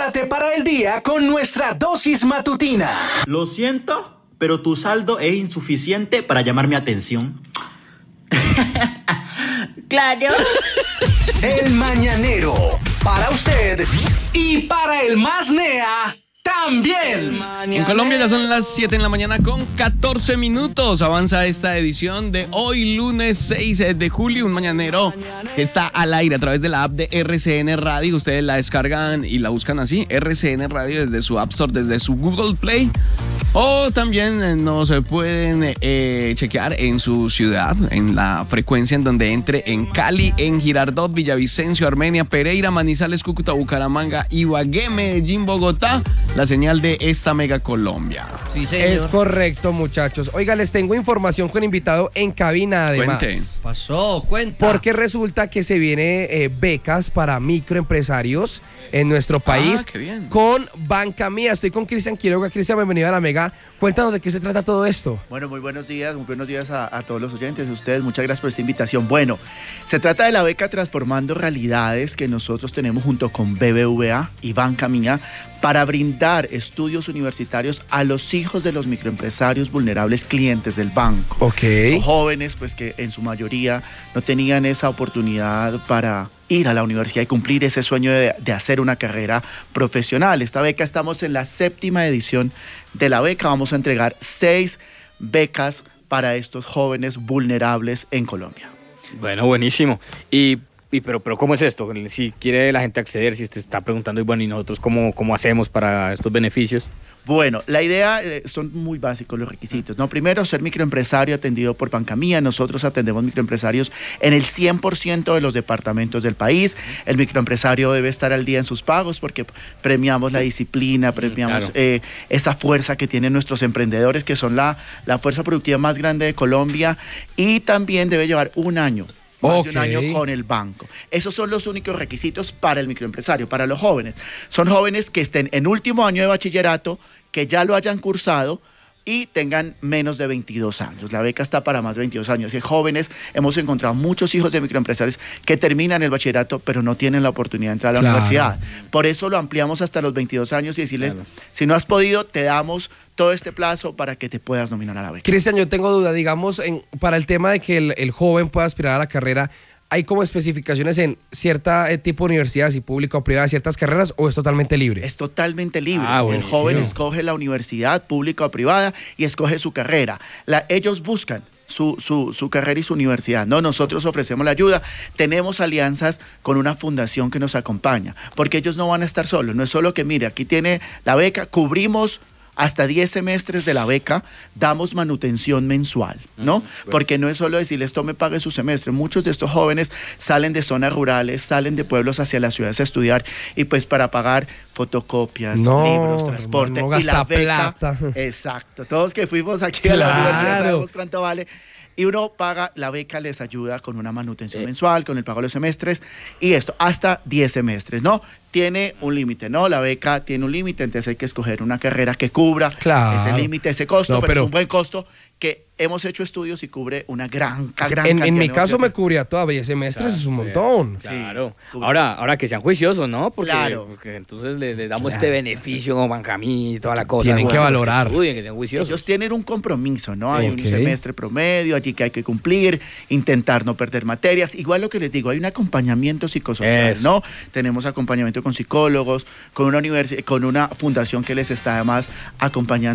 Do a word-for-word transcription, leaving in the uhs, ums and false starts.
Prepárate para el día con nuestra dosis matutina. Lo siento, pero tu saldo es insuficiente para llamar mi atención. Claro. El Mañanero, para usted y para el más nea también. En Colombia ya son las siete en la mañana con catorce minutos. Avanza esta edición de hoy, lunes seis de julio. Un mañanero que está al aire a través de la app de R C N Radio. Ustedes la descargan y la buscan así, R C N Radio, desde su App Store, desde su Google Play. O también nos pueden eh, chequear en su ciudad, en la frecuencia en donde entre, en Cali, en Girardot, Villavicencio, Armenia, Pereira, Manizales, Cúcuta, Bucaramanga, Ibagué, Medellín, Bogotá. La señal de esta mega Colombia. Sí, señor. Es correcto, muchachos. Oiga, les tengo información con invitado en cabina, además. Cuente. Pasó, cuenta. Porque resulta que se viene eh, becas para microempresarios en nuestro país. Ah, qué bien. Con Banca Mía. Estoy con Cristian Quiroga. Cristian, bienvenido a la Mega. Cuéntanos de qué se trata todo esto. Bueno, muy buenos días, muy buenos días a, a todos los oyentes, a ustedes, muchas gracias por esta invitación. Bueno, se trata de la beca Transformando Realidades que nosotros tenemos junto con B B V A y Banca Mía para brindar estudios universitarios a los hijos de los microempresarios vulnerables clientes del banco. Ok. Son jóvenes, pues que en su mayoría no tenían esa oportunidad para ir a la universidad y cumplir ese sueño de, de hacer una carrera profesional. Esta beca, estamos en la séptima edición de la beca, vamos a entregar seis becas para estos jóvenes vulnerables en Colombia. Bueno, buenísimo. Y, y pero, pero ¿cómo es esto? Si quiere la gente acceder, si te está preguntando, y bueno, ¿y nosotros cómo, cómo hacemos para estos beneficios? Bueno, la idea, eh, son muy básicos los requisitos, ¿no? Primero, ser microempresario atendido por Banca Mía. Nosotros atendemos microempresarios en el cien por ciento de los departamentos del país. El microempresario debe estar al día en sus pagos porque premiamos la disciplina, premiamos Claro. eh, esa fuerza que tienen nuestros emprendedores, que son la, la fuerza productiva más grande de Colombia, y también debe llevar un año. Más Ok. de un año con el banco. Esos son los únicos requisitos para el microempresario, para los jóvenes. Son jóvenes que estén en último año de bachillerato, que ya lo hayan cursado y tengan menos de veintidós años. La beca está para más de veintidós años. Y jóvenes, hemos encontrado muchos hijos de microempresarios que terminan el bachillerato, pero no tienen la oportunidad de entrar a la Claro. universidad. Por eso lo ampliamos hasta los veintidós años y decirles, Claro. si no has podido, te damos todo este plazo para que te puedas nominar a la beca. Cristian, yo tengo duda, digamos, en, para el tema de que el, el joven pueda aspirar a la carrera, ¿hay como especificaciones en cierta eh, tipo de universidad, si pública o privada, ciertas carreras, o es totalmente libre? Es totalmente libre. Ah, el buenísimo. joven escoge la universidad pública o privada y escoge su carrera. La, ellos buscan su, su, su carrera y su universidad. No, nosotros ofrecemos la ayuda. Tenemos alianzas con una fundación que nos acompaña, porque ellos no van a estar solos. No es solo que, mire, aquí tiene la beca, cubrimos hasta diez semestres de la beca, damos manutención mensual, ¿no? Porque no es solo decirles, tome, pague su semestre. Muchos de estos jóvenes salen de zonas rurales, salen de pueblos hacia las ciudades a estudiar, y pues para pagar fotocopias, No, libros, transporte, hermano, no y la gasta beca, plata. exacto, todos que fuimos aquí a la Claro. universidad sabemos cuánto vale. Y uno paga, la beca les ayuda con una manutención Eh. mensual, con el pago de los semestres, y esto, hasta diez semestres, ¿no? Tiene un límite, ¿no? La beca tiene un límite, entonces hay que escoger una carrera que cubra Claro. ese límite, ese costo, No, pero, pero- es un buen costo que hemos hecho estudios y cubre una gran, ca- gran en, cantidad en mi de caso me negocios. cubría todavía diez semestres, Claro, es un bien. montón. Claro. Sí. Ahora, ahora que sean juiciosos, ¿no? Porque, Claro. porque entonces le, le damos este beneficio como Banca Mía y toda la cosa. Tienen que Bueno, pues valorar. estudien, que sean juiciosos. Ellos tienen un compromiso, ¿no? Sí, Hay ok. un semestre promedio allí que hay que cumplir, intentar no perder materias. Igual lo que les digo, hay un acompañamiento psicosocial, Eso. ¿no? Tenemos acompañamiento con psicólogos, con una universidad, con una fundación que les está además acompañando